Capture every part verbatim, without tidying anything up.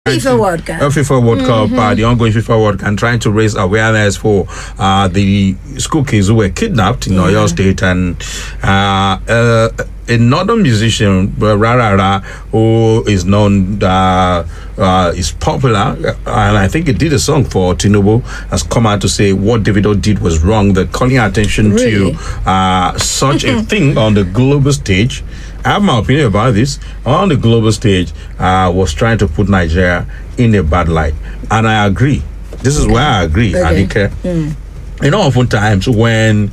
FIFA World Cup. Uh, FIFA World mm-hmm. Cup, uh, the ongoing FIFA World Cup, and trying to raise awareness for uh, the school kids who were kidnapped in yeah. Oyo State, and uh, uh, another musician, Rarara, who is known, uh, uh, is popular, and I think he did a song for Tinubu, has come out to say what Davido did was wrong. They're calling attention really? to uh, such a thing on the global stage. I have my opinion about this. On the global stage, uh, was trying to put Nigeria in a bad light, and I agree. This is okay. where I agree, okay. Adike. Mm. You know, oftentimes when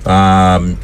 um,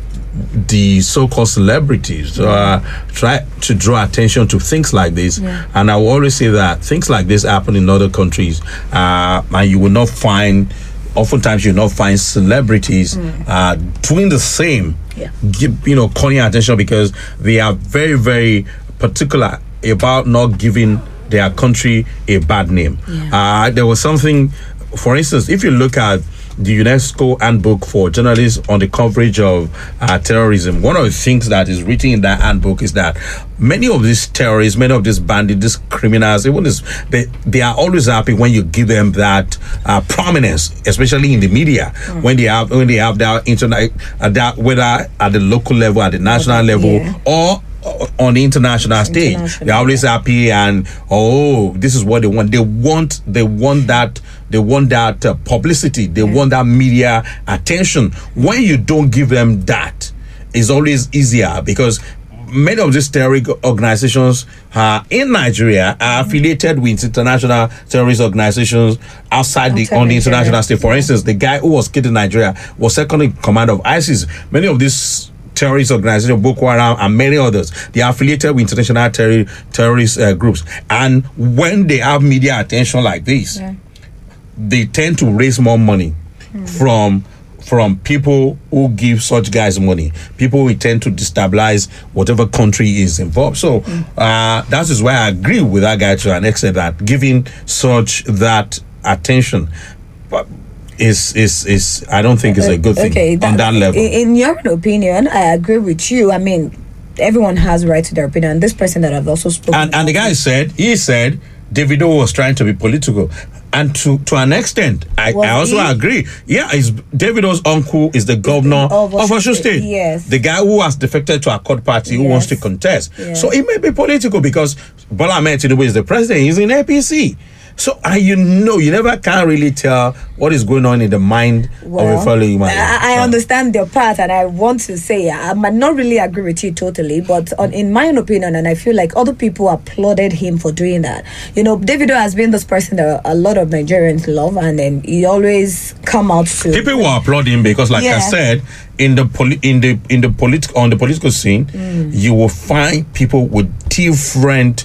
the so-called celebrities uh, try to draw attention to things like this, yeah. and I will always say that things like this happen in other countries, uh, and you will not find. Oftentimes, you will not find celebrities mm. uh, doing the same. Yeah. Give, you know, calling attention because they are very, very particular about not giving their country a bad name. Yeah. Uh, there was something, for instance, if you look at the UNESCO handbook for journalists on the coverage of uh, terrorism, one of the things that is written in that handbook is that many of these terrorists, many of these bandits, these criminals, even this, they, they are always happy when you give them that uh, prominence, especially in the media, mm. when they have when they have that internet, uh, that whether at the local level, at the national okay. level, yeah. or on the international stage. International, they're always yeah. happy and oh, this is what they want. They want they want that they want that uh, publicity. They yeah. want that media attention. When you don't give them that, it's always easier because many of these terrorist organizations uh, in Nigeria are affiliated with international terrorist organizations outside the on the international stage. For yeah. instance, the guy who was killed in Nigeria was second in command of ISIS. Many of these terrorist organization, Boko Haram, and many others, they are affiliated with international terror, terrorist uh, groups. And when they have media attention like this, yeah. they tend to raise more money mm. from from people who give such guys money. People who tend to destabilize whatever country is involved. So mm. uh, that is why I agree with that guy to an extent that giving such that attention. But Is is is I don't think it's a good thing okay, that, on that level. In your opinion, I agree with you. I mean, everyone has right to their opinion. This person that I've also spoken and and the guy said he said Davido was trying to be political, and to to an extent, I, I also he? agree. Yeah, is Davido's uncle is the governor of Osun State. Yes, the guy who has defected to a court party who yes. wants to contest. Yes. So it may be political because Bola Ahmed Tinubu is the president. He's in A P C. So, uh, you know, you never can really tell what is going on in the mind well, of a fellow human. I, I understand your part, and I want to say I might not really agree with you totally, but on, in my own opinion, and I feel like other people applauded him for doing that. You know, Davido has been this person that a lot of Nigerians love, and then he always come out to people will applaud him because, like yeah. I said, in the poli- in the in the political on the political scene, mm. you will find people with different.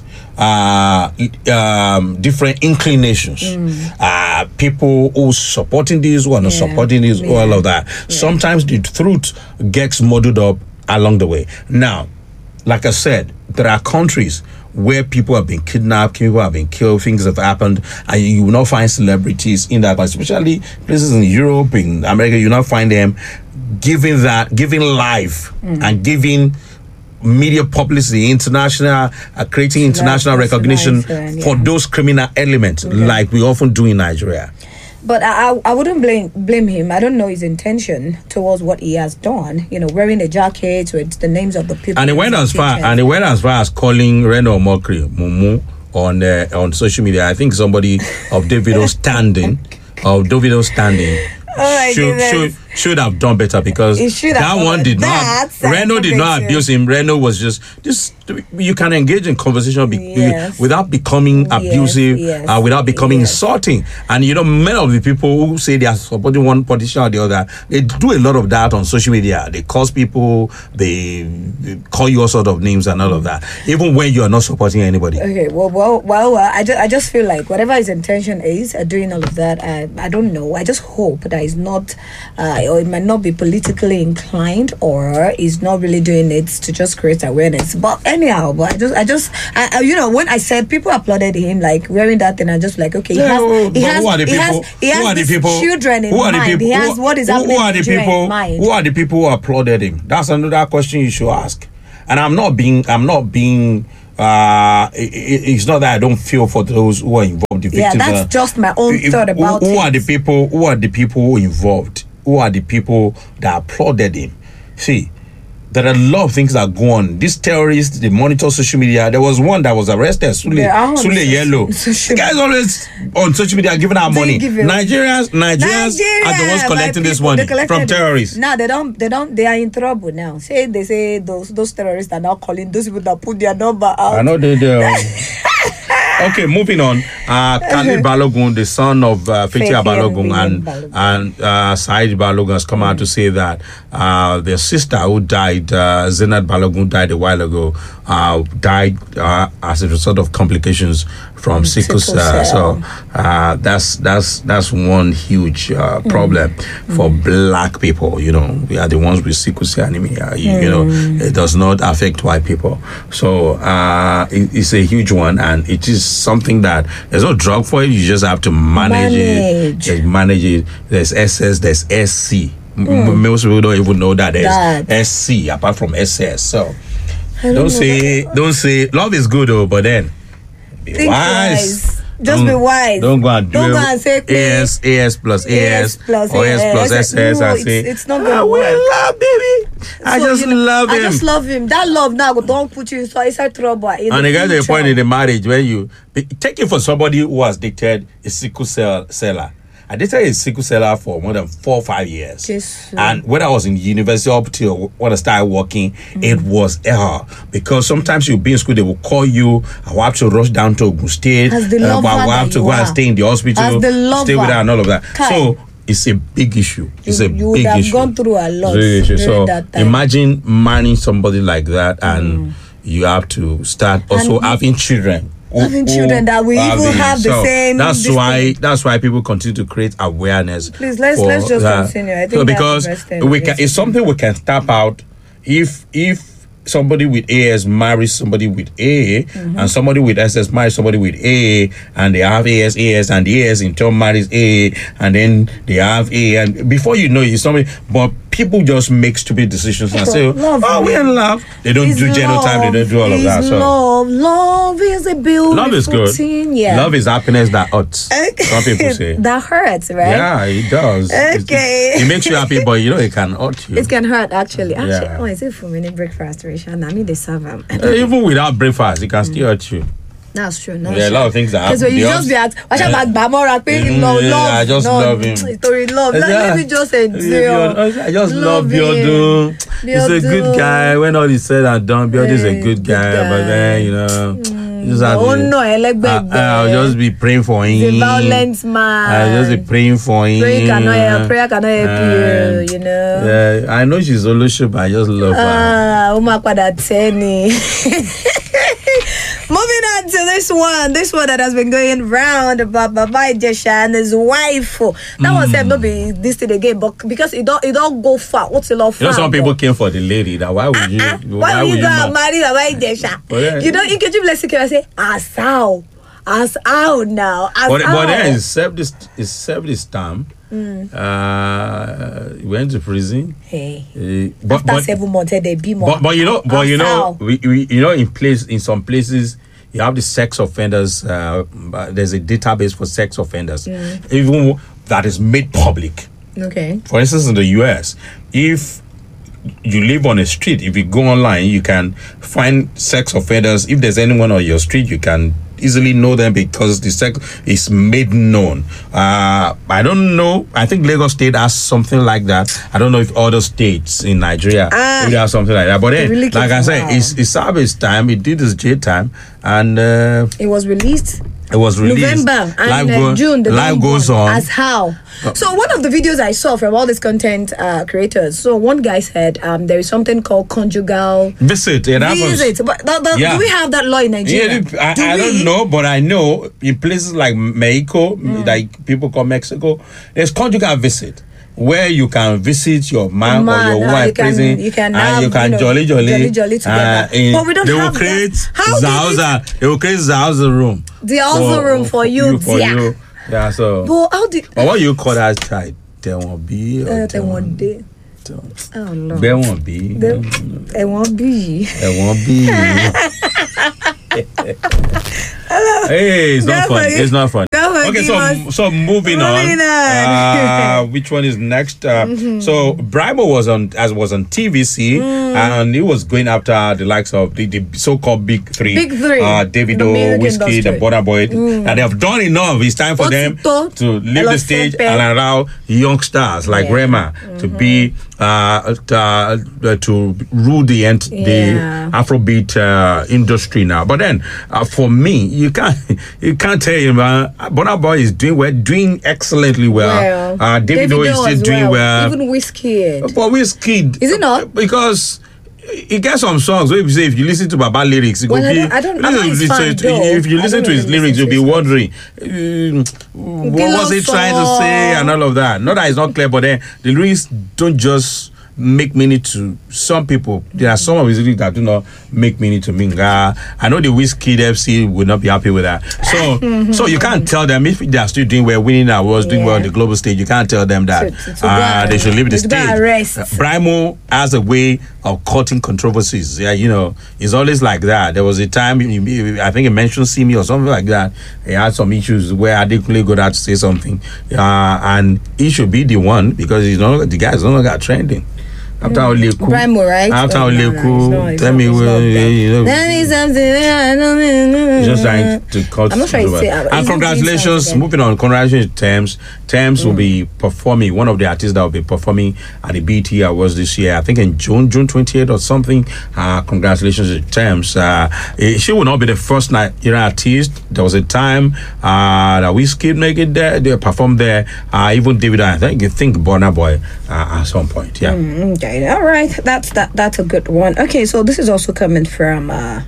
Uh, um, different inclinations. Mm. Uh, people who supporting this, who are not yeah. supporting this, yeah. all of that. Yeah. Sometimes the truth gets muddled up along the way. Now, like I said, there are countries where people have been kidnapped, people have been killed, things have happened, and you will not find celebrities in that, especially places in Europe, in America, you will not find them giving that, giving life mm. and giving media publicity, international, uh, creating international That's recognition nice, yeah. for those criminal elements, okay. like we often do in Nigeria. But I, I wouldn't blame blame him. I don't know his intention towards what he has done. You know, wearing a jacket with the names of the people. And he went as far, and he went as far as calling Reno Omokri Mumu on uh, on social media. I think somebody of Davido's standing, of Davido's standing, oh should, should should have done better because that one did not. Reno did not abuse him. Reno was just this. You can engage in conversation be, yes. without becoming abusive, yes, yes, uh, without becoming yes. insulting. And you know, many of the people who say they are supporting one politician or the other, they do a lot of that on social media. They curse people, they, they call you all sort of names and all of that, even when you are not supporting anybody. Okay, well, well, well, well I just, I just feel like whatever his intention is, uh, doing all of that, I, I don't know. I just hope that he's not. Uh, or it might not be politically inclined, or is not really doing it to just create awareness. But anyhow, but I just, I just, I, I, you know, when I said people applauded him, like wearing that thing, I just like, okay, he has, no, he has, who are the he people? has, he has who are the people? Children in who are the mind. people? He has who, what is who, happening who are the people? in mind. Who are the people who applauded him? That's another question you should ask. And I'm not being, I'm not being. uh, it, it, it's not that I don't feel for those who are involved. The Yeah, victims that's are- just my own if- thought about who, who it. are the people? Who are the people involved? Who are the people that applauded him? See, there are a lot of things that go on. These terrorists, they monitor social media. There was one that was arrested, Sule, They are on Sule social- Yellow. social The guy's always on social media giving out They money. give it- Nigerians, Nigerians are the ones my collecting this people, money they collected from it. terrorists. Now they don't. They don't. They are in trouble now. Say they say those those terrorists are now calling those people that put their number out. I know they do. Okay, moving on. Uh, Khalid Balogun, the son of uh, Fethi Fethi Balogun, and Balogun. and uh, Said Balogun has come out to say that uh, their sister who died, uh, Zinat Balogun, died a while ago, uh, died uh, as a result of complications from sickle sickle cell. cell. So uh, that's that's that's one huge uh, problem for black people. You know, we are the ones with sickle cell anemia. You, you know, it does not affect white people. So uh, it, it's a huge one, and it is something that there's no drug for it. You just have to manage, it. Manage. Just manage it. There's S S, there's S C. M- Most people don't even know that there's That. S C apart from S S. So I don't don't know. say don't say love is good though, but then be Think wise. wise. Just be Don't- wise. Don't go and do Don't it. go and say, A S, A S plus A S, plus or A S plus S S, No, and it's- say, it's not "Ah, gonna we work." love baby. I So, just you know, love I him. just love him. That love now don't put you inside inside trouble. In And the it gets to a future. point in the marriage where you take it for somebody who has dated a sickle cell seller. I dated a sickle seller for more than four or five years. Jesus. And when I was in university up till when I started working, it was hell. Because sometimes you'll be in school, they will call you, I will have to rush down to Ogun State. As the uh, lover I will have that to you go and are. stay in the hospital, As the lover. stay with her and all of that. Kai. So it's a big issue. It's You- a you would big have issue. gone through a lot It's a big issue. during So that time. imagine marrying somebody like that and you have to start also And- having children. Who- Having who children that will even the- have the so same- That's this why. thing. That's why people continue to create awareness. Please, let's- for let's just that. continue. I think so that's because the best thing. we can, Yes. it's something we can tap out if if somebody with A S marries somebody with A, Mm-hmm. and somebody with S S marries somebody with A, and they have A S, A S, and the A S in turn marries A, and then they have A, and before you know it, it's somebody. But people just make stupid decisions and say, Love, "Oh, we're in love." They don't It's do genotype. They don't do all of love, that. it's So love, love is a beautiful love is good. thing. Yeah. Love is happiness that hurts. Okay. Some people say. That hurts, right? Yeah, it does. It's- Okay. It makes you happy, but you know it can hurt you. It can hurt actually. Actually, Yeah. oh, is it for many breakfast ration? I mean, they serve them. Uh, even without breakfast, it can still hurt you. That's true. No, Yeah, a lot of things that happen. Because when you They just also- be at, watch out, Yeah. back, Bamora, pay Mm, love, yeah, love. I just no, love him. Story love. Let, Yeah. let me just endure. I just love, Love him. Biodun. He's a good Biodun. guy. When all is said and done, Biodun is a Yeah, good good guy. guy. But then, you know, you just have Oh to- no, I, Elegbegbe. I'll just be praying for him. He's a violent man. I'll just be praying for him. Prayer cannot help. Prayer cannot help And, you. You know. Yeah, I know she's Olusho, but I just love her. Ah, Uma Pada Teni. Moving on to this one, this one that has been going round about Baba Ijesha and his wife. That one said not be this thing again, but because it don't it don't go far. What's a lot far? You know, some people came for the lady. That why would you? Ah, why would you go and ma- marry Baba Ijesha? But then- You know, you can just bless and say, as how, as how now, as But, how. but then he served this, he served his time. Uh, he went to prison. Hey, Uh, but, after but, seven months, they be more. but, but you know, but As you know, how? we, we, you know, in place, in some places, you have the sex offenders. Uh, uh, there's a database for sex offenders, even that is made public. Okay. For instance, in the U S, if you live on a street, if you go online, you can find sex offenders. If there's anyone on your street, you can easily know them because the sex is made known. Uh, I don't know. I think Lagos State has something like that. I don't know if other states in Nigeria Ah. really have something like that. But then, really like I keep- said, wow. it's, it's served its time. It did its J time, and uh, It was released. it was released. November and Life uh, go- June. The life long goes one. on. As how? So one of the videos I saw from all these content uh, creators. So one guy said um, there is something called conjugal Visit. It happens. visit. But th- th- Yeah. do we have that law in Nigeria? Yeah, I, do I we? don't know, but I know in places like Mexico, like people call Mexico, there's conjugal visit where you can visit your man, Man, or your uh, wife you can- prison, you can and have, you can you know, jolly jolly, jolly jolly together. in- But we don't they have will that. create How do Zauza. They will create Zauza room. The Zauza room for you, for dear. you. Yeah. So, But how did? but what you call that child? There won't be. or Uh, there one won't- day. there- Oh Lord. There won't be. There, there won't be. There won't be. Hey, it's not Don't fun. forget- It's not fun. don't Okay, forgive so us. so moving on. Moving on. Uh, which one is next? Uh, So Brimo was on as was on T V C, and he was going after the likes of the, the so-called big three, Big three. uh, The Davido, music Whiskey, the industry. Burna Boy, and they have done enough. It's time for them Otito, to leave the stage Olosepe. and allow young stars like Yeah. Rema to be uh, to, uh, to rule the ent- Yeah. the Afrobeat uh, industry now. But then, uh, for me, you can't you can't tell him. Uh, Burna Boy is doing well, doing excellently well. Well, uh, Davido is still as doing well. Even Whiskey. But Wizkid, Is it not? Because he gets some songs where you say if you listen to Baba lyrics, it Well, could I be. don't- I don't- I'm listen not to his his- fan, to- though. if you I listen don't to his really lyrics, listen you'll to be his wondering um, what Kilo was he trying to say song. and all of that. Not that it's not clear, but then the lyrics don't just make meaning to some people. There are some of his lyrics that do not make meaning to me. Uh, I know the Wizkid F C would not be happy with that. So, so you can't tell them if they are still doing well, winning awards, doing Yeah. well on the global stage. You can't tell them that To- to- to uh, go they should leave the to go stage. and rest. Uh, Brimo has a way of cutting controversies. Yeah, you know, it's always like that. There was a time, he- he- I think he mentioned See Me or something like that. He had some issues where Adekunle got out to say something. Uh, and he should be the one because he's not, the guy is no longer trending. After Oleku. Brimo, right? After Oh, no, no, Oleku, it's not- it's tell not- me it's not where, that. you know. That is something I don't know. Just trying to cut. I'm not sure it's- through it. uh, And it's not congratulations, doing moving on. Congratulations, Thames. Thames will be performing. One of the artists that will be performing at the B T Awards this year. I think in June, June twentieth or something. Uh, congratulations to Thames. Uh, eh, she will not be the first Nigerian artist. There was a time uh, that Wizkid make it there. They performed there. Uh, even David, I think you think Burna Boy uh, at some point. Yeah. Okay, all right. That's that. That's a good one. Okay, so this is also coming from uh,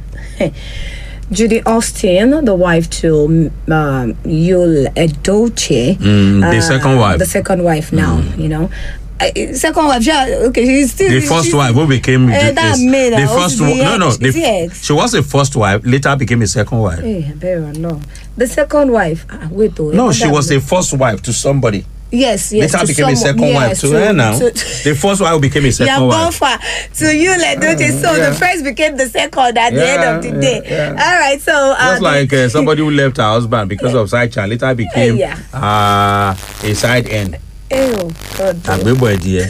Judy Austin, the wife to um, Yul Edochie. Mm, the uh, second wife. The second wife now, you know. Uh, second wife, yeah, okay, she's still The first she's- wife who became Eh, that is- maid, the uh, first what's one. the No, no, ex? the, Is he ex? she was the first wife. Later became a second wife. Hey, very no. The second wife. Ah, wait, oh, No, eh, she that was maid. a first wife to somebody. Yes, yes. Later to became a someone- second wife yes, to her now. to- The first wife became a You second have gone wife. far. So you like don't you? So yeah. the first became the second at the end Yeah, of the yeah, day. yeah. All right. So uh, Just like uh, somebody who left her husband because of side child, later became Yeah. uh, a side end. Ew, God. And we were there.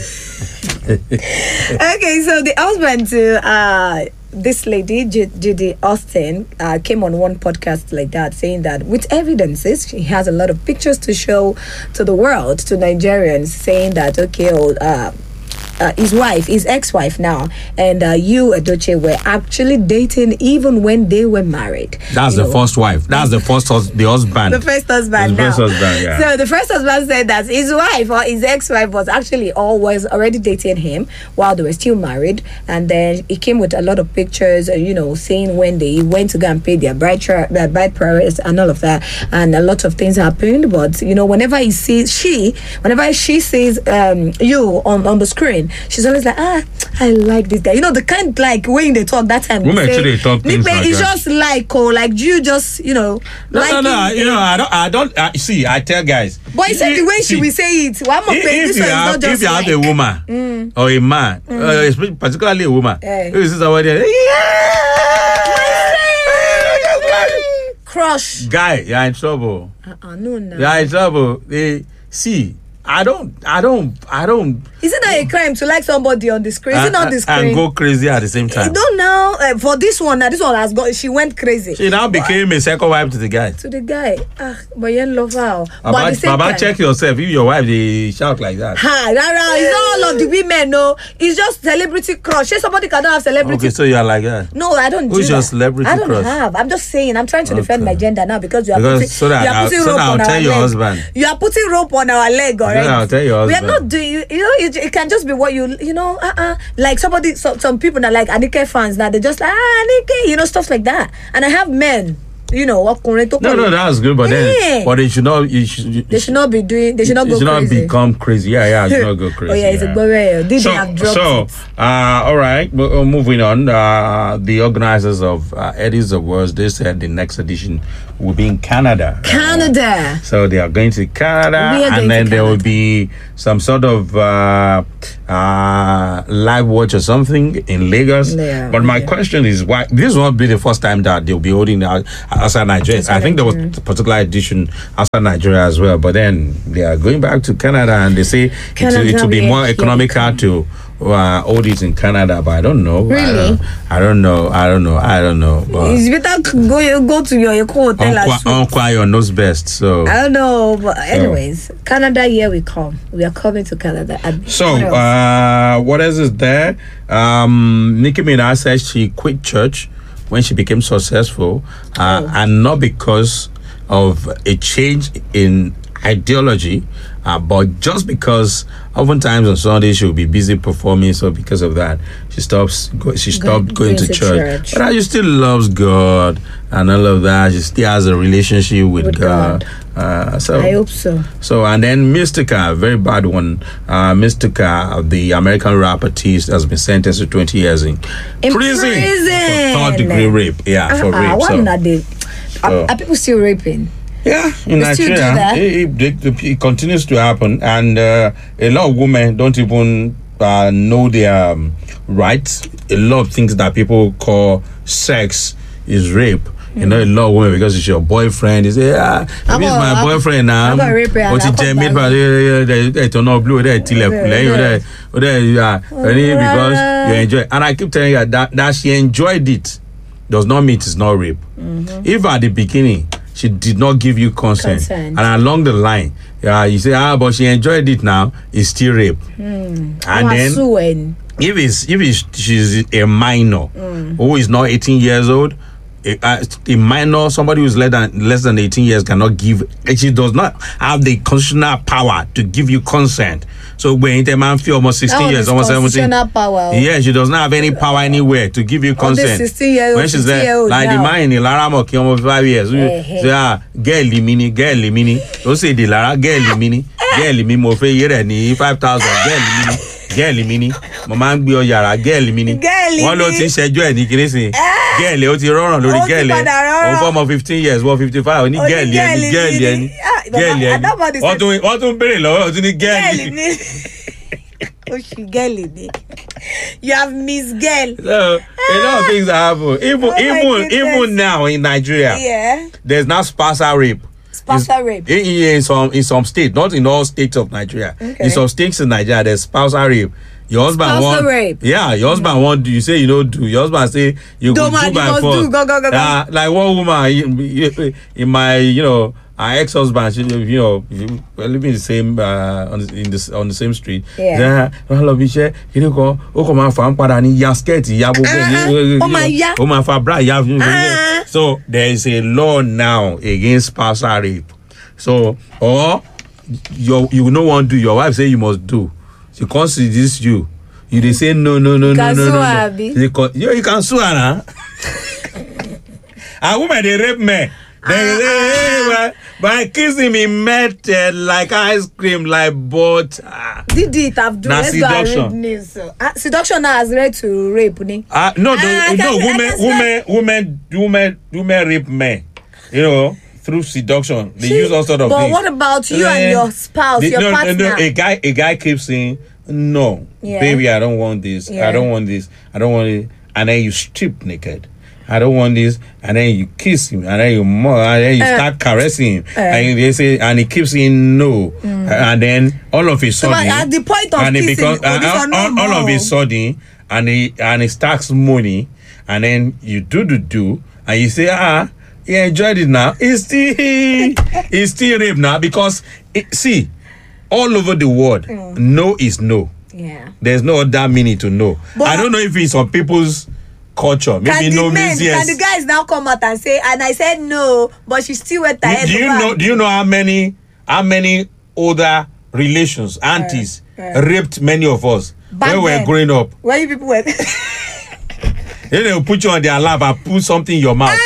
Okay, so the husband to uh this lady, Ju- Judy Austin, uh, came on one podcast like that, saying that with evidences, she has a lot of pictures to show to the world, to Nigerians, saying that okay, oh, uh, uh, his wife, his ex-wife now, and uh, you, Edochie, were actually dating even when they were married. That's You the know, first wife. That's the first hus- the husband. the first husband The now. first husband, yeah. So the first husband said that his wife or his ex-wife was actually always already dating him while they were still married, and then he came with a lot of pictures, uh, you know, saying when they went to go and pay their bride tri- their bride price and all of that, and a lot of things happened. But you know, whenever he sees she, whenever she sees um, you on on the screen, she's always like, ah, I like this guy. You know, the kind like when they talk that time. Women they say, actually talk things "Nipe, like it's that." just like oh, like you just you know, No, like no, no. him- You know, I don't. I don't. I, see, I tell guys. But he said the way she See, will say it, one more if, pay, if this you one is have, not just if you have like. a woman or a man, uh, especially- particularly a woman, Eh. who is somebody, Crush. guy, you're in trouble. Uh-uh, no, no. You're in trouble. They see. I don't. I don't. I don't. Is it not a crime to like somebody on the screen? Is it and, not the and- screen? and go crazy at the same You time. don't know. Uh, for this one, now this one has got. She went crazy. She now became a second wife to the guy. To the guy, ah, but you love her. But at Baba, the same Baba time, check yourself. If your wife they shout like that. Ha, rara, it's not all of the women. No, it's just celebrity crush. Say somebody cannot have celebrity. Okay, so you are like that. No, I don't. Who's do your that. celebrity I don't crush? have. I'm just saying. I'm trying to defend Okay. my gender now because you are Because putting, so that you are I'll- putting so rope that I'll on tell our your leg. husband. You are putting rope on our leg already. I'll tell your We are husband. not doing. You know, it, it can just be what you you know. Uh uh Like somebody, so, some people that like Anike fans now. They just like ah Anike, you know, stuff like that. And I have men you know, ọkùnrin tó No, no, that's good, but then, Yeah. but they should not. You should, you they should not be doing. They should not it go should crazy. not become crazy. Yeah, yeah, it should not go crazy. Oh yeah, it's a boy. Did So, they have dropped so it? uh, all right, mo- uh, moving on. Uh, the organizers of uh, Eddie's Awards, they said the next edition will be in Canada. Canada. Uh, so they are going to Canada, We are going and then to there will Canada. be some sort of uh, uh, live watch or something in Lagos. Yeah, but my yeah. question is, why this won't be the first time that they'll be holding out outside Nigeria. I think there was a particular edition outside Nigeria as well, but then they are going back to Canada, and they say it will- Canada, it will be we are more here economical to uh, hold it in Canada, but I don't know. I Really? don't, I don't know. I don't know. I don't know. But It's better to go go to your Eko hotel. and Uncle, swoop. Uncle Ayo knows best. So. I don't know, but anyways, Canada, here we come. We are coming to Canada. And So, what else? uh, what else is there? Um, Nicki Minaj said she quit church when she became successful, uh, Oh. and not because of a change in ideology, uh, but just because oftentimes on Sunday she'll be busy performing. So because of that, she stops. Go, she stopped going, going to, to church. church. But uh, she still loves God and all of that. She still has a relationship with, With God. Uh, so I hope so. so, and then Mystica, a very bad one. Uh, Mystica, the American rap artist, has been sentenced to twenty years in, In prison, prison. for third degree rape. Yeah, for Uh-uh, rape. why So, not they? Are, So- are people still raping? yeah, in They still do Nigeria, that? it, it, it, it continues to happen, and uh, a lot of women don't even uh, know their um, rights. A lot of things that people call sex is rape. You know, a lot of women, because it's your boyfriend, you say, ah, if it's got- my I- boyfriend now. I got raped and But I it's got Jamie, back. but they turn up blue, they till Yeah. because you enjoy. And I keep telling you that that she enjoyed it does not mean it's not rape. Mm-hmm. If at the beginning she did not give you consent, Consent. and along the line, yeah, you say, ah, but she enjoyed it now, it's still rape. And then Suing. if it's if it's she's a minor who is not eighteen years old, a, a, a minor, somebody who's less than less than eighteen years cannot give. She does not have the constitutional power to give you consent. So when the man feel almost sixteen That years, was almost seventeen. constitutional power. Yeah, she does not have any power anywhere to give you All this consent. sixteen year old, When she's fifteen year there, old like the now. man in Lara Moki, almost five years. Eh, eh. Say, ah, girl, mini, girl, mini. Don't say the Lara, girl, mini, girl, mini. Mo fe yere ni five thousand, girl, mini, girl, mini. Mo máa ń gbé ọ yàrá, girl, mini. Girl, Wọ́n ló mini. ti ṣẹjọ́ ẹ̀ ní kiri sí. Girl, ó ti rọrùn lórí Ó ti girl ẹ̀. padà rọrùn. Òun fọ́mọ fifteen years, wọ́n fifty five, ó ní Ó ní girl ẹ̀ ní, girl girl mini. ẹ̀ ní, Ah, girl Baba, ẹ̀ I don't want ní. to Wọ́n say- tún wọ́n tún béèrè lọ́wọ́, ó tún ní girl Girl ẹ̀ ní. ni. Oh, she girl ni. You have Miss Girl. So a lot of things happen. Even Oh my even goodness. even now in Nigeria, Yeah. there's now spousal rape. Spousal rape. In, in, in some in some states, not in all states of Nigeria. Okay. In some states in Nigeria, there's spousal rape. Your husband Spousal want, rape. yeah. Your husband want. You say you don't do. Your husband say you Don't go mind, do you by must force. do. Go, go, go, go. Uh, like one woman in, in my you know our ex husband. She, you know we live in the same uh, on the, in the on the same street. Yeah. Wọ́n lọ bí iṣẹ́ kí ni kò ó kò máa fà ń padà ní ya skẹ́ẹ̀tì ya gbogbo ẹ̀ ó máa yá. ó máa fa bra ya. Ah. So there is a law now against spousal rape. So or your you no want do, your wife say you must do. She can't seduce you. You dey say no no no no can no sue no. her, no. abi? They con- you, you can sue her now. A woman dey rape men. They say, hey, by, by kissing me melted like ice cream, like butter. Did it have do? Na Let's go and seduction. read news. Uh, seduction now has led to rape, ni. Uh, no, no, Ah, I no, can- I women, can women, women, women, women rape men. You know, through seduction, they See, use all sort of but things. what about you and Eh, your spouse, they- your no, no, partner? no, a guy, a guy keeps saying, "No, Yeah. baby, I don't want this. Yeah. I don't want this. I don't want it." And then you strip naked. I don't want this, and then you kiss him, and then you mo- and then you Uh, start caressing him, uh. and they say, and he keeps saying no, and then all of a So, sudden, at the point of and it kissing, becomes, oh, this uh, one all, no all of a more. sudden, and he and he starts money, and then you do the do, and you say, ah, he enjoyed it now. It's still it's still rape now because it, see, all over the world, no is no. Yeah. There's no other meaning to no. But- I don't know if it's on people's culture. Maybe Can no the men, means yes. can the guys now come out and say, and I said no, but she still went do, ahead. do you know? Do you know how many how many older relations, aunties, uh. raped many of us Back when we were then. growing up? Where you people were? Then they will put you on their lap and put something in your mouth. Ah!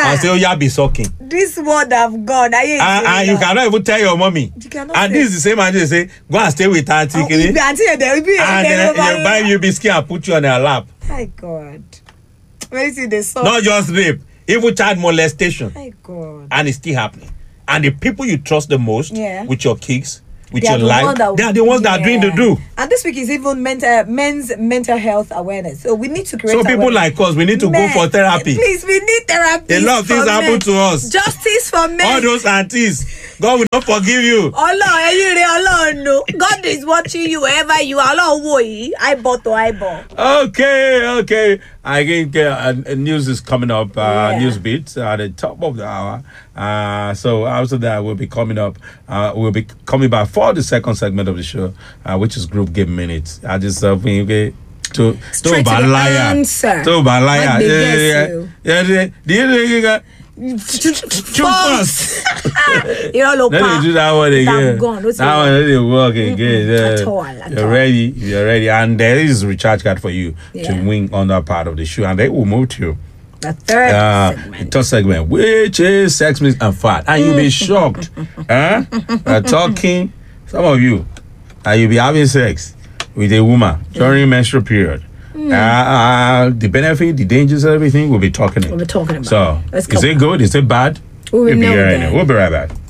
I'll say, oh, yeah, be sucking. This word have gone. I ain't And, and you cannot even tell your mommy. You cannot and say. this is the same auntie say, go and stay with auntie. Oh, Kini. if the auntie and they will be and again then over you buy you biscuit and put you on her lap. My God. Where see the song? Not just rape, even child molestation. My God. And it's still happening. And the people you trust the most Yeah. with your kids, with They are your the life, one that- they are the ones that are doing the Yeah. do. And this week is even mental men's mental health awareness. So we need to create So people awareness. like us, we need to Men, go for therapy. Please, we need therapy. A lot of things happen to us. Justice for men. All those aunties, God will not forgive you. Allah, ẹ̀yin rẹ̀, Allah no. God is watching you wherever you are. Allah wo yìí, eyeball to eyeball. Okay, okay. I think uh, uh, news is coming up. Uh, Yeah. News beats at the top of the hour. Uh, so after that, we'll be coming up. Uh, we'll be coming back for the second segment of the show, uh, which is Group Game Minutes. I just uh, think okay. To Straight to the answer. To balaya. Like they Yeah, guess yeah, you. yeah. Yeah, yeah, yeah, yeah. False. You know, look, Let me do that one again. gone. What's That one, let it work again. At Yeah. all, at You're all. ready. You're ready. And there is a recharge card for you Yeah. to win on that part of the show. And they will move to The third uh, the segment. third segment, which is sex, myths, and fat. And you'll be shocked. huh? We're talking, some of you, and you'll be having sex with a woman during menstrual period. Uh, uh, the benefit, the dangers, everything we'll be talking We'll be talking about. So, Let's is go. it good? Is it bad? We will We'll be know hearing that. it. We'll be right back.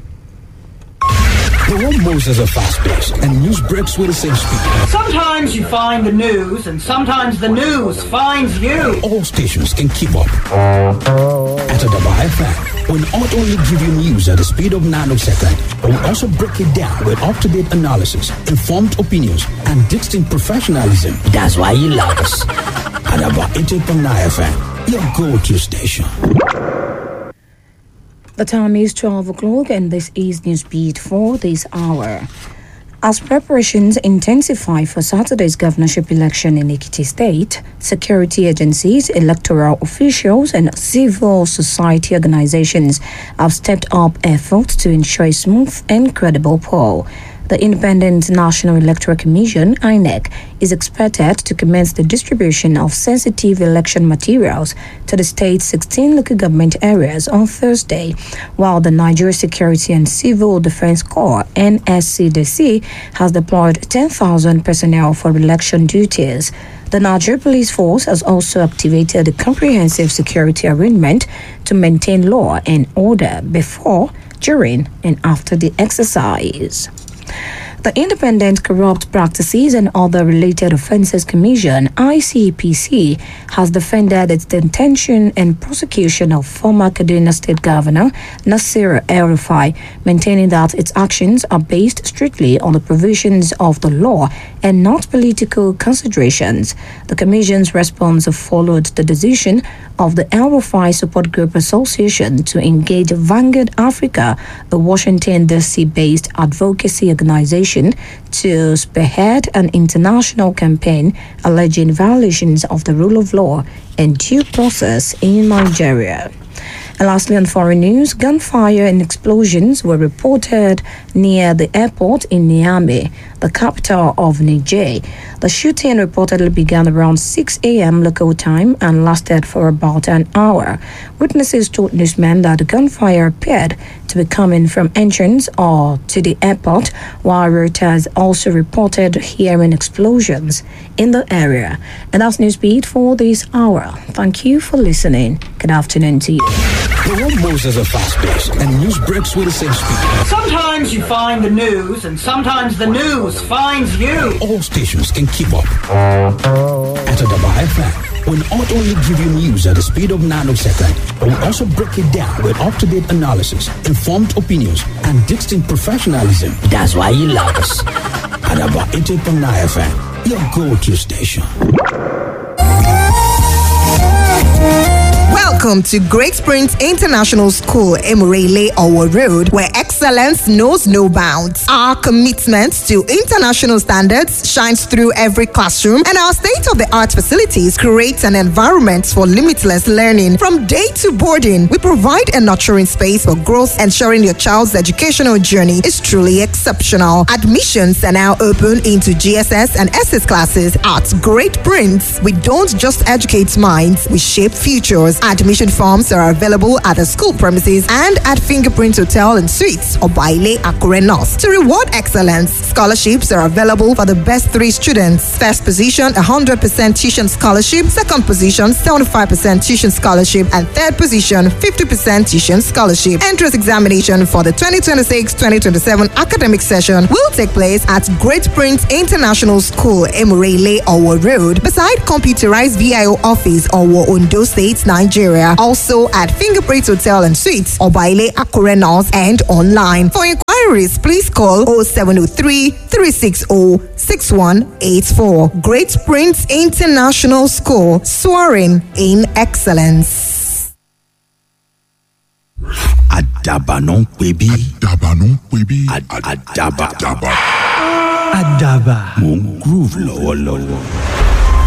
The world moves at a fast pace, and news breaks with the same speed. Sometimes you find the news, and sometimes the news finds you. All stations can keep up. At Adaba F M, we'll not only give you news at the speed of nanosecond, but we'll also break it down with up-to-date analysis, informed opinions, and distinct professionalism. That's why you love us. Adaba eighty point nine F M, your go-to station. The time is twelve o'clock and this is Newsbeat for this hour. As preparations intensify for Saturday's governorship election in Ekiti State, security agencies, electoral officials, and civil society organizations have stepped up efforts to ensure a smooth and credible poll. The Independent National Electoral Commission, I N E C, is expected to commence the distribution of sensitive election materials to the state's sixteen local government areas on Thursday, while the Nigeria Security and Civil Defense Corps, N S C D C, has deployed ten thousand personnel for election duties. The Nigeria Police Force has also activated a comprehensive security arrangement to maintain law and order before, during, and after the exercise. The Independent Corrupt Practices and Other Related Offences Commission, I C P C, has defended its detention and prosecution of former Kaduna State Governor Nasir El-Rufai, maintaining that its actions are based strictly on the provisions of the law and not political considerations. The Commission's response followed the decision of the El-Rufai Support Group Association to engage Vanguard Africa, a Washington, D C-based advocacy organization, to spearhead an international campaign alleging violations of the rule of law and due process in Nigeria. And lastly, on foreign news, gunfire and explosions were reported near the airport in Niamey, the capital of Niger. The shooting reportedly began around six a.m. local time and lasted for about an hour. Witnesses told newsmen that the gunfire appeared to be coming from entrance or to the airport, while Reuters also reported hearing explosions in the area. And that's Newsbeat for this hour. Thank you for listening. Good afternoon to you. The world moves at a fast pace, and news breaks with the same speed. Sometimes you find the news, and sometimes the news finds you. All stations can keep up. At Adaba F M, we'll not only give you news at the speed of nanosecond, but we'll also break it down with up-to-date analysis, informed opinions, and distinct professionalism. That's why you love us. Adaba eighty point nine F M, your go-to station. Welcome to Great Springs International School, Emurele Owo Road, where excellence knows no bounds. Our commitment to international standards shines through every classroom, and our state-of-the-art facilities create an environment for limitless learning. From day to boarding, we provide a nurturing space for growth, ensuring your child's educational journey is truly exceptional. Admissions are now open into G S S and S S classes at Great Prince. We don't just educate minds, we shape futures. Admissions Admission forms are available at the school premises and at Fingerprint Hotel and Suites or Baile Akure North. To reward excellence, scholarships are available for the best three students. First position, one hundred percent tuition scholarship. Second position, seventy-five percent tuition scholarship. And third position, fifty percent tuition scholarship. Entrance examination for the twenty twenty-six twenty twenty-seven academic session will take place at Great Prince International School, Emurele, Owo Road, beside Computerized V I O Office, Owo, Ondo State, Nigeria. Also at Fingerprint Hotel and Suites, Obaile Akure North, and online. For inquiries, please call oh seven oh three, three six oh, six one eight four. Great Prince International School, soaring in excellence. Àdàbà ló ń pè bí. Àdàbà ló ń pè bí. Àdàbà. Àdàbà. Àdàbà. Mo ń groove lọ́wọ́lọ́wọ́.